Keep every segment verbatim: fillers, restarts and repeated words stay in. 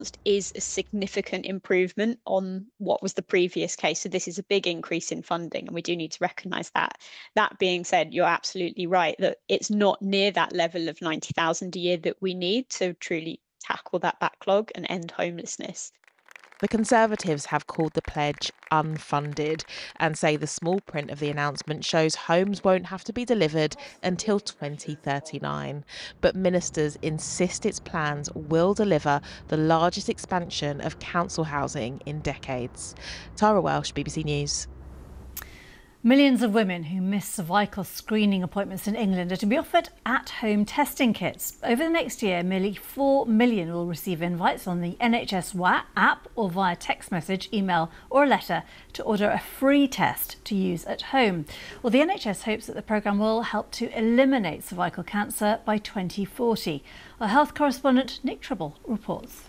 is a significant improvement on what was the previous case. So this is a big increase in funding, and we do need to recognise that. That being said, you're absolutely right that it's not near that level of ninety thousand a year that we need to truly tackle that backlog and end homelessness. The Conservatives have called the pledge unfunded and say the small print of the announcement shows homes won't have to be delivered until twenty thirty-nine. But ministers insist its plans will deliver the largest expansion of council housing in decades. Tara Welsh, B B C News. Millions of women who miss cervical screening appointments in England are to be offered at-home testing kits. Over the next year, nearly four million will receive invites on the N H S W A app or via text message, email or a letter to order a free test to use at home. Well, the N H S hopes that the programme will help to eliminate cervical cancer by twenty forty. Our health correspondent Nick Tribble reports.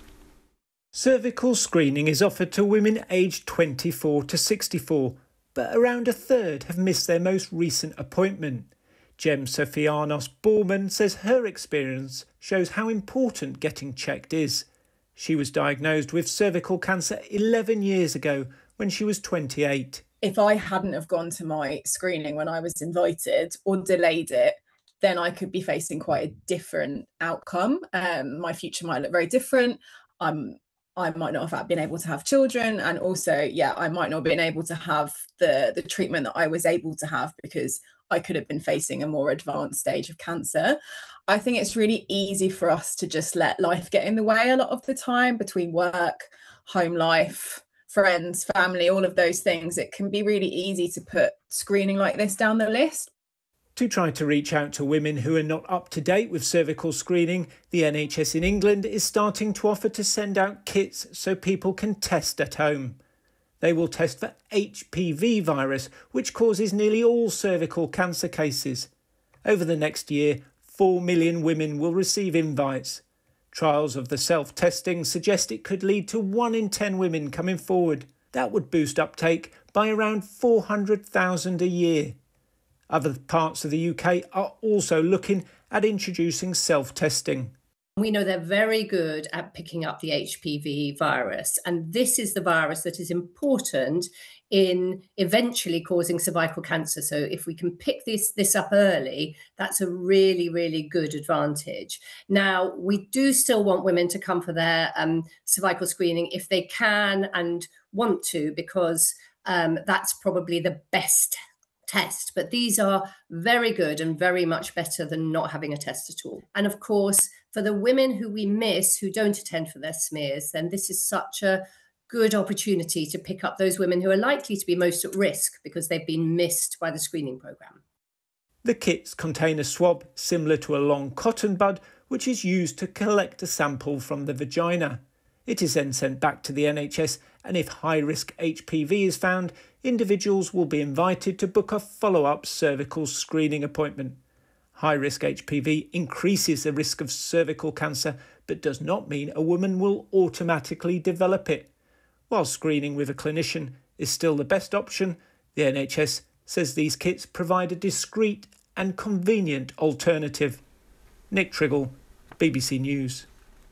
Cervical screening is offered to women aged twenty-four to sixty-four. But around a third have missed their most recent appointment. Gem Sofianos Borman says her experience shows how important getting checked is. She was diagnosed with cervical cancer eleven years ago when she was twenty-eight. If I hadn't have gone to my screening when I was invited or delayed it, then I could be facing quite a different outcome. Um, my future might look very different. I'm I might not have been able to have children, and also, yeah, I might not have been able to have the, the treatment that I was able to have because I could have been facing a more advanced stage of cancer. I think it's really easy for us to just let life get in the way a lot of the time between work, home life, friends, family, all of those things. It can be really easy to put screening like this down the list. To try to reach out to women who are not up to date with cervical screening, the N H S in England is starting to offer to send out kits so people can test at home. They will test for H P V virus, which causes nearly all cervical cancer cases. Over the next year, four million women will receive invites. Trials of the self-testing suggest it could lead to one in ten women coming forward. That would boost uptake by around four hundred thousand a year. Other parts of the U K are also looking at introducing self-testing. We know they're very good at picking up the H P V virus, and this is the virus that is important in eventually causing cervical cancer. So if we can pick this, this up early, that's a really, really good advantage. Now, we do still want women to come for their um, cervical screening if they can and want to, because um, that's probably the best test, but these are very good and very much better than not having a test at all. And of course, for the women who we miss, who don't attend for their smears, then this is such a good opportunity to pick up those women who are likely to be most at risk because they've been missed by the screening programme. The kits contain a swab similar to a long cotton bud, which is used to collect a sample from the vagina. It is then sent back to the N H S, and if high-risk H P V is found, individuals will be invited to book a follow-up cervical screening appointment. High-risk H P V increases the risk of cervical cancer, but does not mean a woman will automatically develop it. While screening with a clinician is still the best option, the N H S says these kits provide a discreet and convenient alternative. Nick Triggle, B B C News.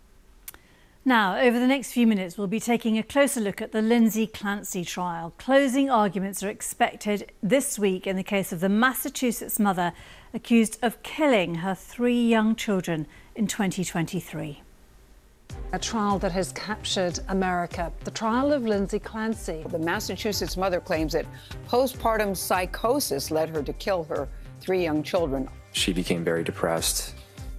Now, over the next few minutes, we'll be taking a closer look at the Lindsay Clancy trial. Closing arguments are expected this week in the case of the Massachusetts mother accused of killing her three young children in twenty twenty-three. A trial that has captured America, the trial of Lindsay Clancy. The Massachusetts mother claims that postpartum psychosis led her to kill her three young children. She became very depressed,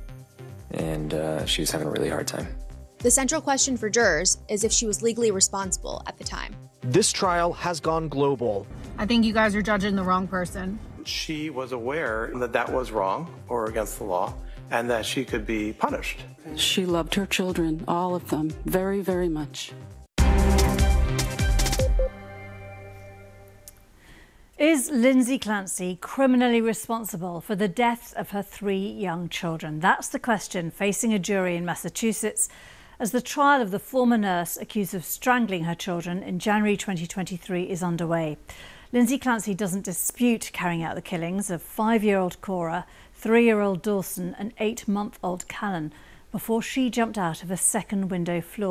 and uh, she was having a really hard time. The central question for jurors is if she was legally responsible at the time. This trial has gone global. I think you guys are judging the wrong person. She was aware that that was wrong or against the law and that she could be punished. She loved her children, all of them, very, very much. Is Lindsay Clancy criminally responsible for the deaths of her three young children? That's the question facing a jury in Massachusetts as the trial of the former nurse accused of strangling her children in January twenty twenty-three is underway. Lindsay Clancy doesn't dispute carrying out the killings of five-year-old Cora, three-year-old Dawson and eight-month-old Callan before she jumped out of a second window floor.